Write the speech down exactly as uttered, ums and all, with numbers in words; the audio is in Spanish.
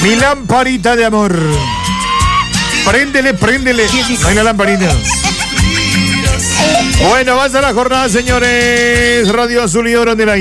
Mi lamparita de amor. Préndele, préndele. No hay la lamparita. Bueno, va a ser la jornada, señores. Radio Azul y Oro de la